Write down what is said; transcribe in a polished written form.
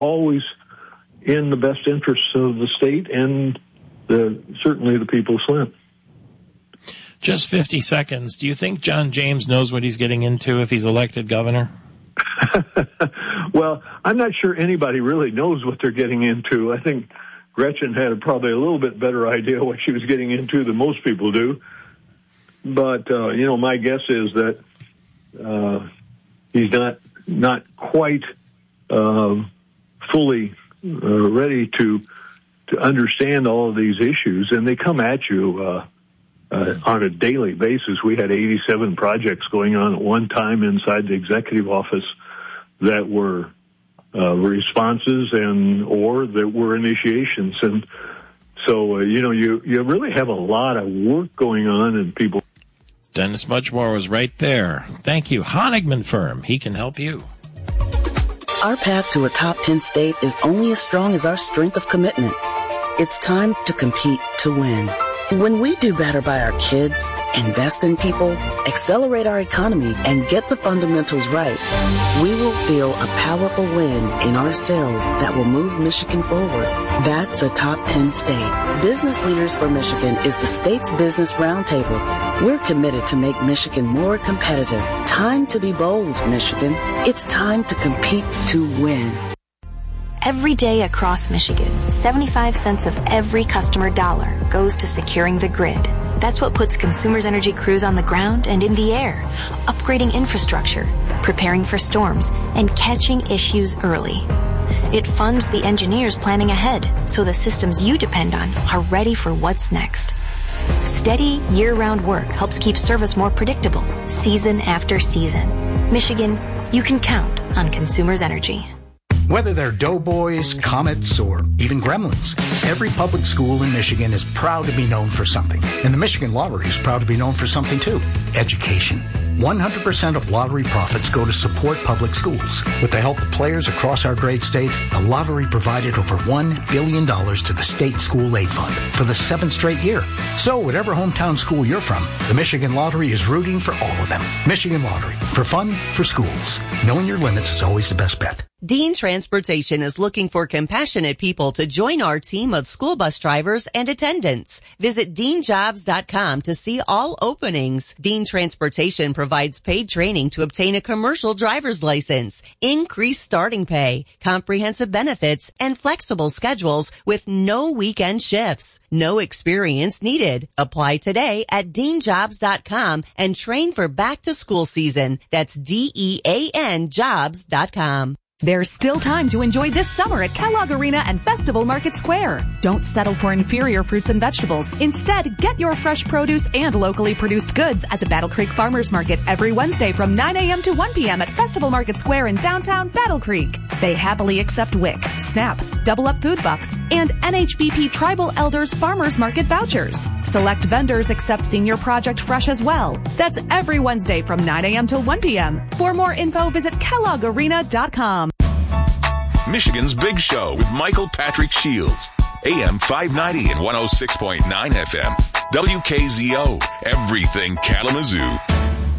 always in the best interests of the state and certainly the people of Flint. Just 50 seconds. Do you think John James knows what he's getting into if he's elected governor? Well, I'm not sure anybody really knows what they're getting into. I think Gretchen had probably a little bit better idea what she was getting into than most people do. But, my guess is that he's not quite fully ready to understand all of these issues, and they come at you on a daily basis. We had 87 projects going on at one time inside the executive office that were responses or that were initiations. And so, you really have a lot of work going on, and people. Dennis Mudgmore was right there. Thank you. Honigman Firm. He can help you. Our path to a top 10 state is only as strong as our strength of commitment. It's time to compete to win. When we do better by our kids, invest in people, accelerate our economy, and get the fundamentals right, we will feel a powerful wind in our sails that will move Michigan forward. That's a top 10 state. Business Leaders for Michigan is the state's business roundtable. We're committed to make Michigan more competitive. Time to be bold, Michigan. It's time to compete to win. Every day across Michigan, 75 cents of every customer dollar goes to securing the grid. That's what puts Consumers Energy crews on the ground and in the air, upgrading infrastructure, preparing for storms, and catching issues early. It funds the engineers planning ahead so the systems you depend on are ready for what's next. Steady, year-round work helps keep service more predictable, season after season. Michigan, you can count on Consumers Energy. Whether they're Doughboys, Comets, or even Gremlins, every public school in Michigan is proud to be known for something. And the Michigan Lottery is proud to be known for something too. Education. 100% of lottery profits go to support public schools. With the help of players across our great state, the lottery provided over $1 billion to the State School Aid Fund for the 7th straight year. So whatever hometown school you're from, the Michigan Lottery is rooting for all of them. Michigan Lottery. For fun, for schools. Knowing your limits is always the best bet. Dean Transportation is looking for compassionate people to join our team of school bus drivers and attendants. Visit DeanJobs.com to see all openings. Dean Transportation provides paid training to obtain a commercial driver's license, increased starting pay, comprehensive benefits, and flexible schedules with no weekend shifts. No experience needed. Apply today at DeanJobs.com and train for back to school season. That's DEAN jobs.com. There's still time to enjoy this summer at Kellogg Arena and Festival Market Square. Don't settle for inferior fruits and vegetables. Instead, get your fresh produce and locally produced goods at the Battle Creek Farmers Market every Wednesday from 9 a.m. to 1 p.m. at Festival Market Square in downtown Battle Creek. They happily accept WIC, SNAP, Double Up Food Bucks, and NHBP Tribal Elders Farmers Market vouchers. Select vendors accept Senior Project Fresh as well. That's every Wednesday from 9 a.m. till 1 p.m. For more info, visit KelloggArena.com. Michigan's Big Show with Michael Patrick Shields. AM 590 and 106.9 FM. WKZO. Everything Kalamazoo.